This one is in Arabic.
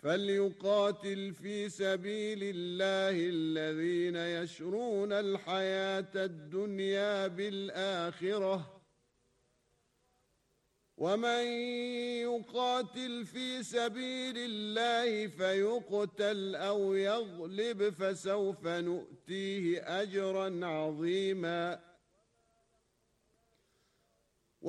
فليقاتل في سبيل الله الذين يشرون الحياة الدنيا بالآخرة، ومن يقاتل في سبيل الله فيقتل أو يغلب فسوف نؤتيه أجرا عظيما.